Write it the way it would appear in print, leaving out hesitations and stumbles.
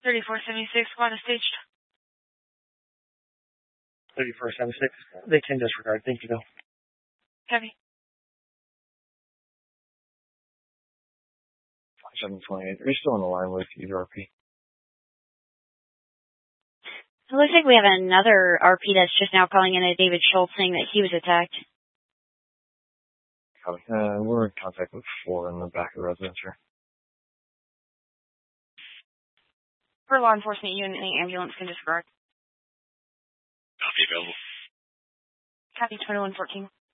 3476, squad is staged. 3476, they can disregard. Thank you, though. Copy. 728, are you still on the line with either RP? It looks like we have another RP that's just now calling in a David Schultz saying that he was attacked. Copy. We're in contact with 4 in the back of the residence here. For law enforcement unit, any ambulance can disregard. Copy available. Copy 2114.